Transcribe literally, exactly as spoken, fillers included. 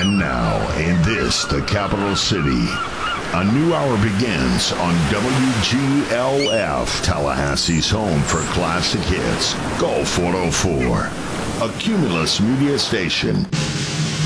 And now, in this, the capital city, a new hour begins on W G L F, Tallahassee's home for classic hits, Go four oh four, a Cumulus media station.